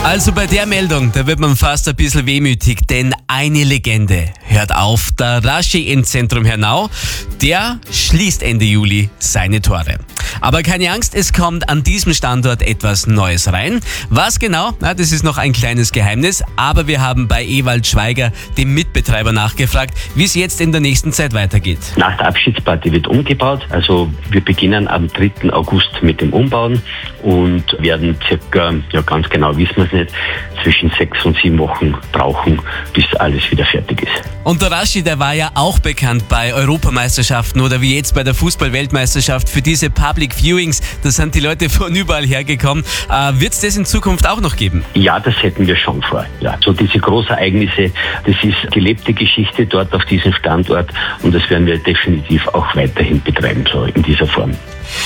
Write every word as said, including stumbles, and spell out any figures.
Also bei der Meldung, da wird man fast ein bisschen wehmütig, denn eine Legende hört auf. Der Raschi im Zentrum Hernau, der schließt Ende Juli seine Tore. Aber keine Angst, es kommt an diesem Standort etwas Neues rein. Was genau? Na, das ist noch ein kleines Geheimnis. Aber wir haben bei Ewald Schweiger, dem Mitbetreiber, nachgefragt, wie es jetzt in der nächsten Zeit weitergeht. Nach der Abschiedsparty wird umgebaut. Also wir beginnen am dritten August mit dem Umbauen und werden circa, ja ganz genau wissen wir es nicht, zwischen sechs und sieben Wochen brauchen, bis alles wieder fertig ist. Und der Raschi, der war ja auch bekannt bei Europameisterschaften oder wie jetzt bei der Fußball-Weltmeisterschaft für diese Public Viewings. Da sind die Leute von überall hergekommen. Äh, wird es das in Zukunft auch noch geben? Ja, das hätten wir schon vor. Ja, so diese Großereignisse, das ist gelebte Geschichte dort auf diesem Standort und das werden wir definitiv auch weiterhin betreiben, so in dieser Form.